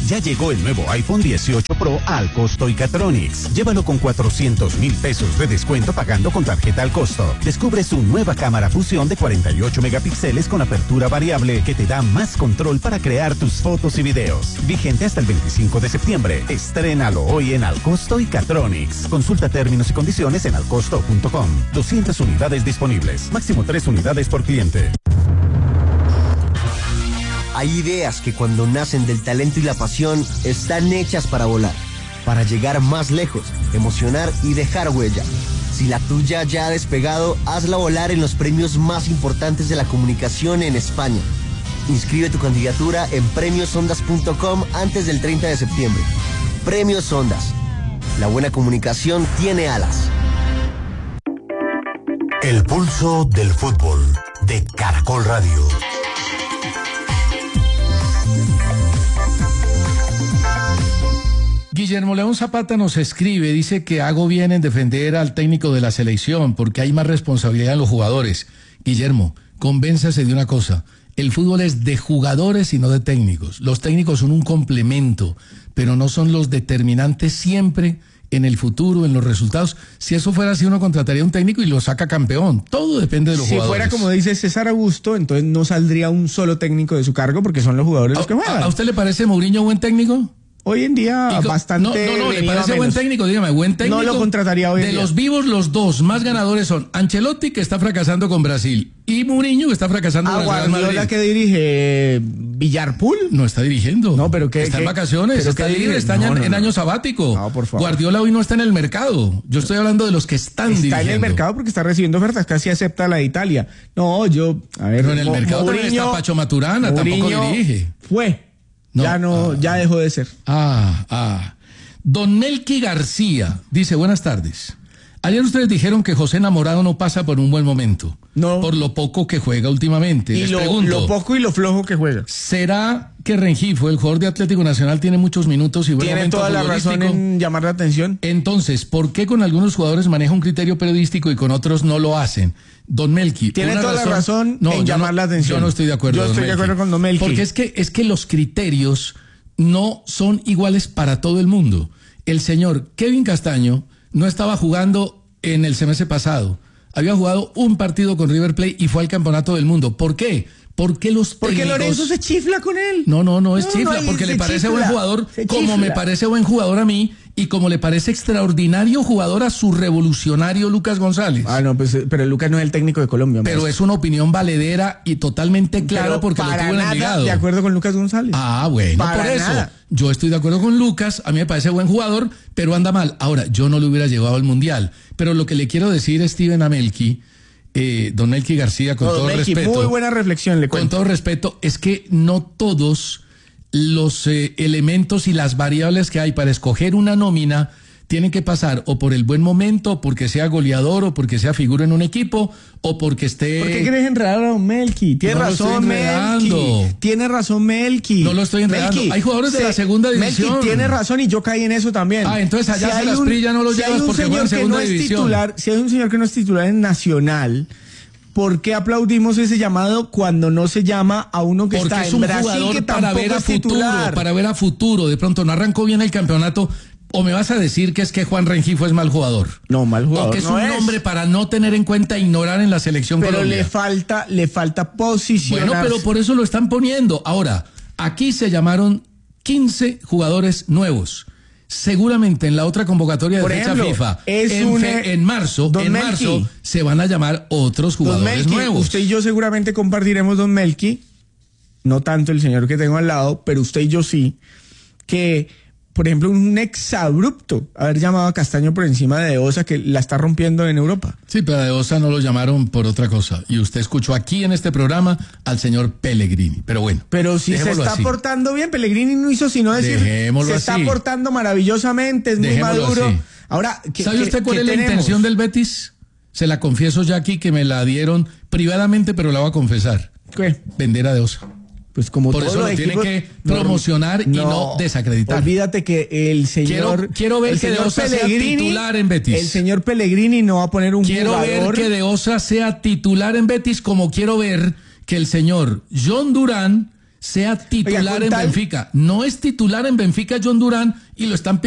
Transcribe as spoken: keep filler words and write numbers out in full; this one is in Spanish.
Ya llegó el nuevo iPhone dieciocho Pro al costo Icatronics. Llévalo con cuatrocientos mil pesos de descuento pagando con tarjeta al costo. Descubre su nueva cámara fusión de cuarenta y ocho megapíxeles con apertura variable que te da más control para crear tus fotos y videos. Vigente hasta el veinticinco de septiembre. Estrénalo hoy en Al Costo Icatronics. Consulta términos y condiciones en alcosto punto com. doscientas unidades disponibles. Máximo tres unidades por cliente. Hay ideas que cuando nacen del talento y la pasión están hechas para volar, para llegar más lejos, emocionar y dejar huella. Si la tuya ya ha despegado, hazla volar en los premios más importantes de la comunicación en España. Inscribe tu candidatura en premios ondas punto com antes del treinta de septiembre. Premios Ondas. La buena comunicación tiene alas. El pulso del fútbol de Caracol Radio. Guillermo León Zapata nos escribe, dice que hago bien en defender al técnico de la selección porque hay más responsabilidad en los jugadores. Guillermo, convénzase de una cosa, el fútbol es de jugadores y no de técnicos. Los técnicos son un complemento, pero no son los determinantes siempre en el futuro, en los resultados. Si eso fuera así, uno contrataría un técnico y lo saca campeón. Todo depende de los si jugadores. Si fuera como dice César Augusto, entonces no saldría un solo técnico de su cargo porque son los jugadores los que juegan. ¿A usted le parece Mourinho buen técnico? Hoy en día con, bastante... No, no, no, ¿le parece buen técnico? Dígame, buen técnico. No lo contrataría hoy en De día. los vivos, los dos más ganadores son Ancelotti, que está fracasando con Brasil, y Mourinho, que está fracasando con el Real Madrid. ¿Guardiola que dirige Villarpool? No está dirigiendo. No, pero que... Está que, en vacaciones, está libre, dirige? está no, en, no, en año sabático. No, por favor. Guardiola hoy no está en el mercado. Yo estoy hablando de los que están está dirigiendo. Está en el mercado porque está recibiendo ofertas, casi acepta la de Italia. No, yo... A ver, pero en el mercado Mourinho, también está Pacho Maturana, Mourinho tampoco dirige. Fue. No, ya no, ah, ya dejó de ser. Ah, ah. Don Melqui García dice, buenas tardes. Ayer ustedes dijeron que José Enamorado no pasa por un buen momento. No. Por lo poco que juega últimamente. Y Les lo, pregunto, lo poco y lo flojo que juega. ¿Será que Rengifo, el jugador de Atlético Nacional, tiene muchos minutos y buen tiene momento toda la razón en llamar la atención? Entonces, ¿por qué con algunos jugadores maneja un criterio periodístico y con otros no lo hacen? Don Melqui. Tiene toda razón, la razón no, en llamar no, la atención. Yo no estoy de acuerdo. Yo estoy don de acuerdo con Don Melqui. Porque es que, es que los criterios no son iguales para todo el mundo. El señor Kevin Castaño no estaba jugando en el semestre pasado. Había jugado un partido con River Plate y fue al Campeonato del Mundo. ¿Por qué? ¿Por qué los Porque técnicos... Lorenzo se chifla con él. No, no, no es no, chifla, no, porque le parece chifla, buen jugador, como chifla. me parece buen jugador a mí, y como le parece extraordinario jugador a su revolucionario Lucas González. Ah, no, pues, pero Lucas no es el técnico de Colombia. Pero maestro. Es una opinión valedera y totalmente clara pero porque lo tuvo en el ligado. De acuerdo con Lucas González. Ah, bueno, para por eso. Nada. Yo estoy de acuerdo con Lucas, a mí me parece buen jugador, pero anda mal. Ahora, yo no lo hubiera llevado al Mundial. Pero lo que le quiero decir, Steven Amelqui, Eh, don Melqui García, con no, todo Melqui, respeto. Muy buena reflexión, le cuento. Con todo respeto, es que no todos los eh, elementos y las variables que hay para escoger una nómina tienen que pasar o por el buen momento, o porque sea goleador, o porque sea figura en un equipo, o porque esté... ¿Por qué quieres enredar a don Melqui? Tiene no razón, Melqui. Tiene razón, Melqui. No lo estoy enredando. Melqui, hay jugadores de se, la segunda división. Melqui tiene razón y yo caí en eso también. Ah, entonces allá si se las PRI ya no lo si llevas porque juega en segunda no división. Titular, si hay un señor que no es titular en Nacional... ¿Por qué aplaudimos ese llamado cuando no se llama a uno que porque está es en un Brasil jugador que para ver a futuro, titular? Para ver a futuro. De pronto no arrancó bien el campeonato. ¿O me vas a decir que es que Juan Rengifo es mal jugador? No, mal jugador. O que es no un es. hombre para no tener en cuenta, ignorar en la selección pero Colombia. le falta, le falta posicionarse. Bueno, pero por eso lo están poniendo. Ahora, aquí se llamaron quince jugadores nuevos. Seguramente en la otra convocatoria de Por fecha ejemplo, FIFA, es en, un, fe, en marzo, en Melqui, marzo se van a llamar otros jugadores don Melqui, nuevos. Usted y yo seguramente compartiremos, don Melqui, no tanto el señor que tengo al lado, pero usted y yo sí, que, por ejemplo, un exabrupto haber llamado a Castaño por encima de De Osa, que la está rompiendo en Europa. Sí, pero a De Osa no lo llamaron por otra cosa. Y usted escuchó aquí en este programa al señor Pellegrini. Pero bueno. Pero si se está así. portando bien, Pellegrini no hizo sino decir, dejémoslo se así. está portando maravillosamente, es dejémoslo muy maduro. Así. Ahora, ¿qué, ¿sabe usted qué, cuál qué es la tenemos? intención del Betis? Se la confieso ya aquí que me la dieron privadamente, pero la voy a confesar. ¿Qué? Vender a De Osa. Pues como por todos eso los lo equipos, tiene que promocionar no, y no desacreditar. Olvídate que el señor quiero, quiero ver el que señor De Osa sea titular en Betis. El señor Pellegrini no va a poner un quiero jugador. Quiero ver que De Osa sea titular en Betis, como quiero ver que el señor John Durán sea titular Oiga, con en tal- Benfica. No es titular en Benfica John Durán y lo están